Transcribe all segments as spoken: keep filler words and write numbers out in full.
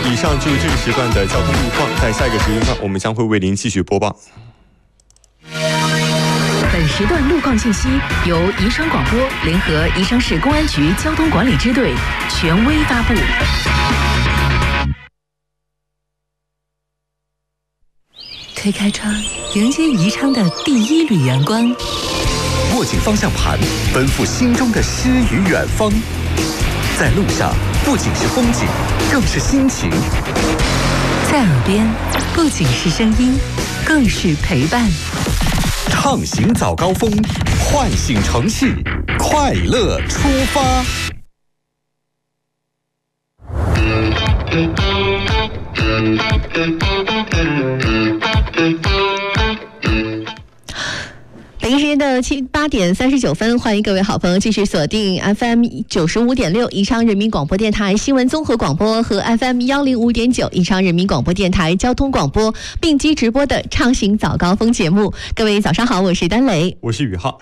以上就是这个时段的交通路况，在下一个时间段我们将会为您继续播报。 本时段路况信息由宜昌广播联合宜昌市公安局交通管理支队权威发布。 推开窗，迎接宜昌的第一缕阳光。 握紧方向盘，奔赴心中的诗与远方。在路上，不仅是风景，更是心情。 在耳边，不仅是声音，更是陪伴。 畅行早高峰，唤醒城市，快乐出发。 北京时间的七八点三十九分，欢迎各位好朋友继续锁定 F M 九十五点六宜昌人民广播电台新闻综合广播和 F M 幺零五点九宜昌人民广播电台交通广播并机直播的畅行早高峰节目。各位早上好，我是丹雷， 我是宇浩。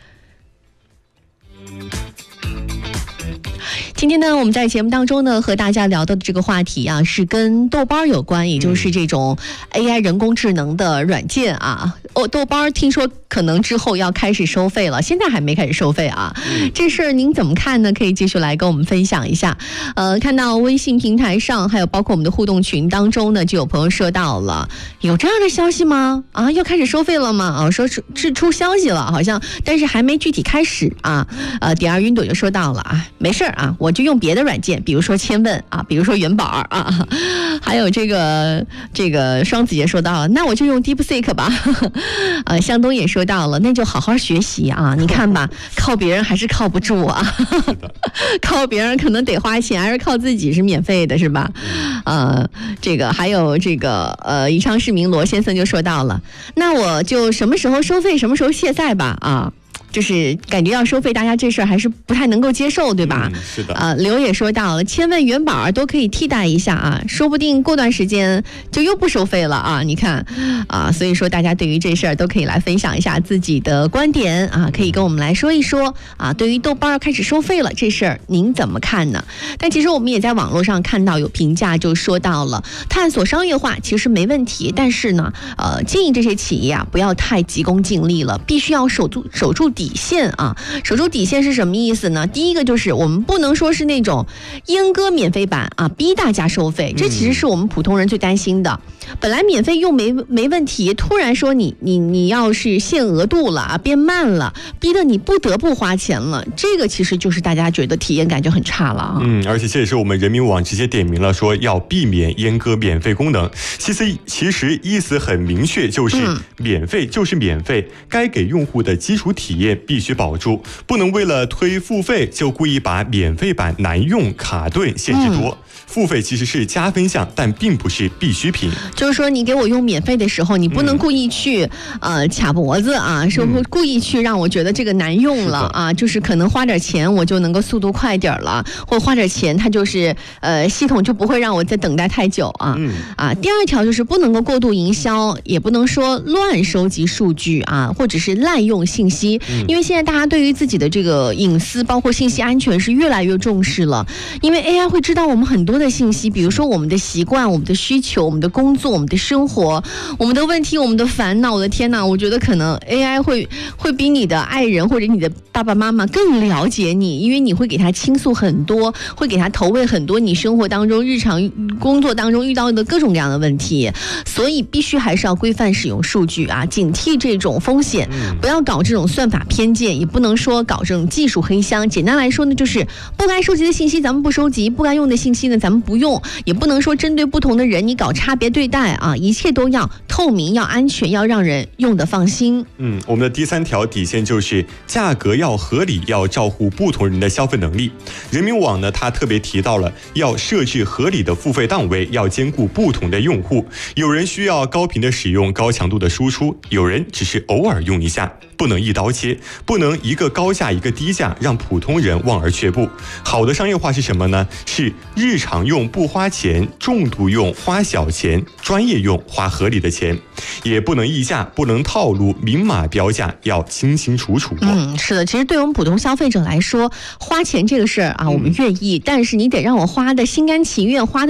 今天呢，我们在节目当中呢，和大家聊的这个话题啊，是跟豆瓣有关，也就是这种 A I 人工智能的软件啊。哦，豆瓣听说可能之后要开始收费了，现在还没开始收费啊。嗯、这事儿您怎么看呢？可以继续来跟我们分享一下。呃，看到微信平台上，还有包括我们的互动群当中呢，就有朋友说到了，有这样的消息吗？啊，要开始收费了吗？啊，说是是出消息了，好像，但是还没具体开始啊。呃，点儿云朵就说到了啊，没事儿啊。我就用别的软件，比如说千问啊，比如说元宝啊，还有这个这个双子也说到了，那我就用 DeepSeek 吧。呃，向东也说到了，那就好好学习啊。你看吧，靠别人还是靠不住啊。靠别人可能得花钱，还是靠自己是免费的，是吧？呃，这个还有这个呃，宜昌市民罗先生就说到了，那我就什么时候收费，什么时候卸载吧啊。就是感觉要收费，大家这事儿还是不太能够接受，对吧？ 嗯、是的。 呃，刘也说到了，千问元宝都可以替代一下啊，说不定过段时间就又不收费了啊！你看啊，所以说大家对于这事儿都可以来分享一下自己的观点啊，可以跟我们来说一说啊。对于豆瓣要开始收费了这事儿，您怎么看呢？但其实我们也在网络上看到有评价，就说到了探索商业化其实没问题，但是呢，呃，建议这些企业啊不要太急功近利了，必须要守住守住底。底线啊，守住底线是什么意思呢？第一个就是我们不能说是那种阉割免费版啊，逼大家收费，这其实是我们普通人最担心的。本来免费用没没问题，突然说你你你要是限额度了啊，变慢了，逼得你不得不花钱了，这个其实就是大家觉得体验感就很差了啊。 嗯，而且这也是我们人民网直接点明了说要避免阉割免费功能。其实其实意思很明确，就是免费就是免费，该给用户的基础体验必须保住，不能为了推付费就故意把免费版难用、卡顿、限制多。嗯、付费其实是加分项，但并不是必需品。 就是说，你给我用免费的时候，你不能故意去、嗯、呃卡脖子啊，说不故意去让我觉得这个难用了、嗯、啊，就是可能花点钱我就能够速度快点了，或花点钱它就是呃系统就不会让我再等待太久啊。嗯、啊，第二条就是不能够过度营销，也不能说乱收集数据啊，或者是滥用信息。因为现在大家对于自己的这个隐私包括信息安全是越来越重视了，因为 A I 会知道我们很多的信息，比如说我们的习惯、我们的需求、我们的工作、我们的生活、我们的问题、我们的烦恼。我的天哪，我觉得可能 A I 会会比你的爱人或者你的爸爸妈妈更了解你，因为你会给他倾诉很多，会给他投喂很多你生活当中日常工作当中遇到的各种各样的问题，所以必须还是要规范使用数据啊，警惕这种风险，不要搞这种算法偏见，也不能说搞这种技术黑箱。简单来说呢，就是不该收集的信息咱们不收集，不该用的信息呢咱们不用，也不能说针对不同的人你搞差别对待啊，一切都要透明、要安全、要让人用得放心。 嗯，我们的第三条底线就是价格要合理，要照顾不同人的消费能力。人民网呢，它特别提到了要设置合理的付费档位，要兼顾不同的用户。有人需要高频的使用、高强度的输出，有人只是偶尔用一下，不能一刀切，不能一个高价一个低价，让普通人望而却步。好的商业化是什么呢？是日常用不花钱，重度用花小钱，专业用花合理的钱，也不能溢价，不能套路，明码标价，要清清楚楚。 嗯，是的，其实对我们普通消费者来说，花钱这个事儿啊，我们愿意，嗯、但是你得让我花的心甘情愿，花的